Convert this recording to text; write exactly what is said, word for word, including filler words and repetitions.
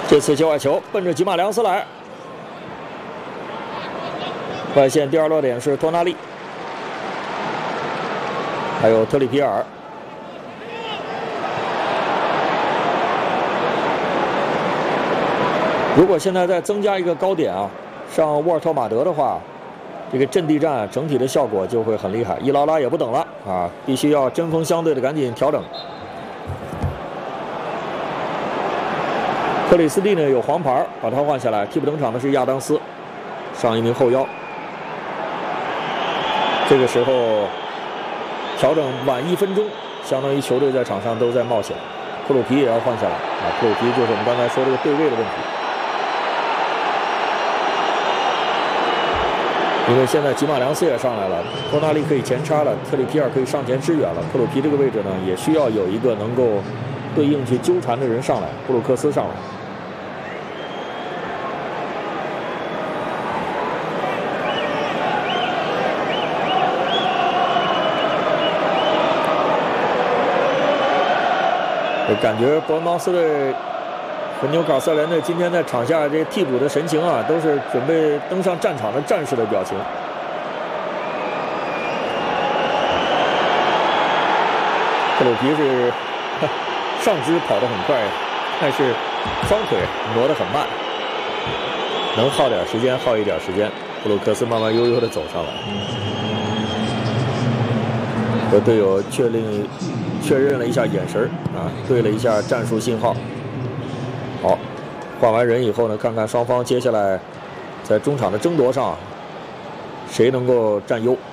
这次界外球奔着吉马良斯来，外线第二落点是托纳利，还有特里皮尔。如果现在再增加一个高点啊，上沃尔特马德的话，这个阵地战整体的效果就会很厉害。伊劳拉也不等了啊，必须要针锋相对的赶紧调整。 克里斯蒂呢有黄牌，把他换下来。替补登场的是亚当斯，上一名后腰。这个时候调整晚一分钟，相当于球队在场上都在冒险。克鲁皮也要换下来啊，克鲁皮就是我们刚才说这个对位的问题。因为现在吉马良斯也上来了，托纳利可以前插了，特里皮尔可以上前支援了。克鲁皮这个位置呢，也需要有一个能够对应去纠缠的人上来，布鲁克斯上来。 我感觉伯恩茅斯队和纽卡斯尔联队今天在场下这替补的神情啊，都是准备登上战场的战士的表情。克鲁皮是上肢跑得很快，但是双腿挪得很慢，能耗点时间耗一点时间。布鲁克斯慢慢悠悠地走上来，和队友确定。 确认了一下眼神啊，对了一下战术信号。好，换完人以后呢，看看双方接下来在中场的争夺上，谁能够占优。